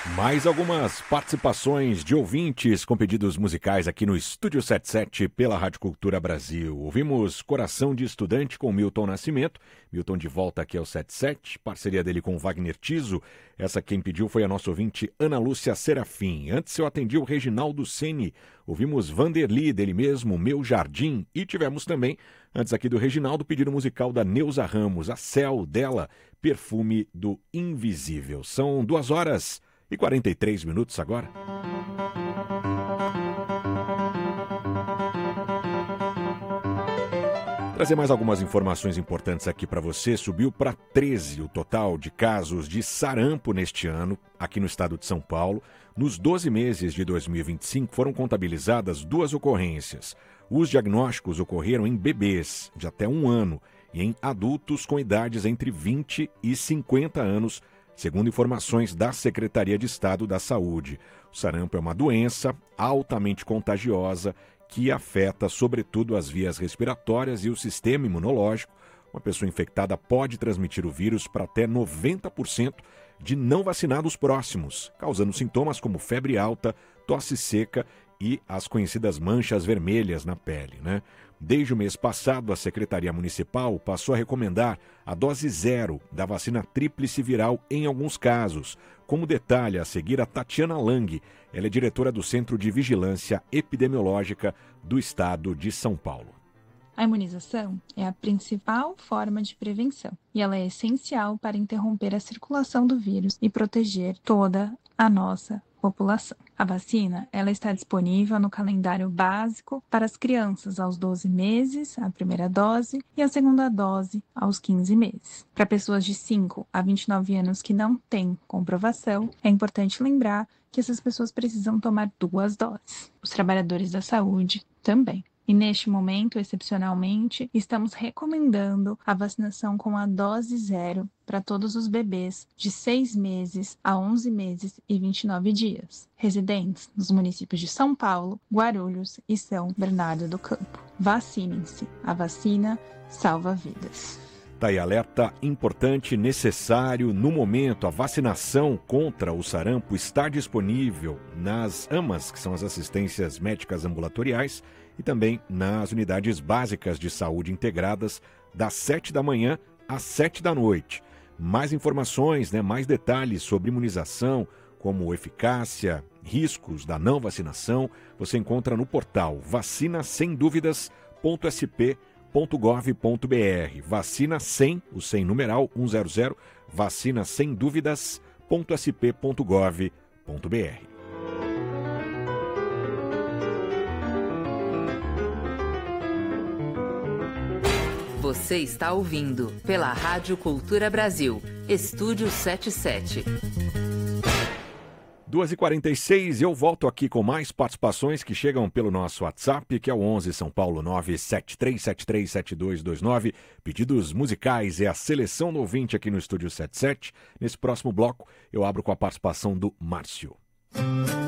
Mais algumas participações de ouvintes com pedidos musicais aqui no Estúdio 77 pela Rádio Cultura Brasil. Ouvimos Coração de Estudante com Milton Nascimento. Milton de volta aqui ao 77, parceria dele com Wagner Tiso. Essa quem pediu foi a nossa ouvinte Ana Lúcia Serafim. Antes eu atendi o Reginaldo Ceni. Ouvimos Vanderly, dele mesmo, Meu Jardim. E tivemos também, antes aqui do Reginaldo, pedido musical da Neuza Ramos, A Céu dela, Perfume do Invisível. São 2h43 agora. Trazer mais algumas informações importantes aqui para você. Subiu para 13 o total de casos de sarampo neste ano, aqui no estado de São Paulo. Nos 12 meses de 2025 foram contabilizadas 2 ocorrências. Os diagnósticos ocorreram em bebês de até 1 ano e em adultos com idades entre 20 e 50 anos, segundo informações da Secretaria de Estado da Saúde. O sarampo é uma doença altamente contagiosa que afeta, sobretudo, as vias respiratórias e o sistema imunológico. Uma pessoa infectada pode transmitir o vírus para até 90% de não vacinados próximos, causando sintomas como febre alta, tosse seca e as conhecidas manchas vermelhas na pele, né? Desde o mês passado, a Secretaria Municipal passou a recomendar a dose 0 da vacina tríplice viral em alguns casos. Como detalha a seguir a Tatiana Lang, ela é diretora do Centro de Vigilância Epidemiológica do Estado de São Paulo. A imunização é a principal forma de prevenção e ela é essencial para interromper a circulação do vírus e proteger toda a nossa população. A vacina ela está disponível no calendário básico para as crianças aos 12 meses, a primeira dose, e a segunda dose aos 15 meses. Para pessoas de 5 a 29 anos que não têm comprovação, é importante lembrar que essas pessoas precisam tomar 2 doses. Os trabalhadores da saúde também. E neste momento, excepcionalmente, estamos recomendando a vacinação com a dose 0 para todos os bebês de 6 meses a 11 meses e 29 dias, residentes nos municípios de São Paulo, Guarulhos e São Bernardo do Campo. Vacinem-se. A vacina salva vidas. Tá aí, alerta importante, necessário. No momento, a vacinação contra o sarampo está disponível nas AMAs, que são as assistências médicas ambulatoriais, e também nas unidades básicas de saúde integradas, das 7 da manhã às 7 da noite. Mais informações, mais detalhes sobre imunização, como eficácia, riscos da não vacinação, você encontra no portal vacinasemduvidas.sp.gov.br. Vacina sem, o sem numeral 100, vacinasemduvidas.sp.gov.br. Você está ouvindo pela Rádio Cultura Brasil, Estúdio 77. 2h46, eu volto aqui com mais participações que chegam pelo nosso WhatsApp, que é o 11 São Paulo 973737229. Pedidos musicais é a seleção do ouvinte aqui no Estúdio 77. Nesse próximo bloco, eu abro com a participação do Márcio.